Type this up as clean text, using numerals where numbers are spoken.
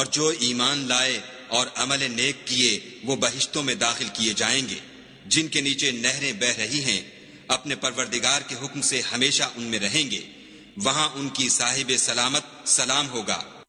और जो ईमान लाए और अमल नेक किए वो बहिश्तों में दाखिल किए जाएंगे, जिनके नीचे नहरें बह रही हैं। अपने परवरदिगार के हुक्म से हमेशा उनमें रहेंगे। वहां उनकी साहिब सलामत सलाम होगा।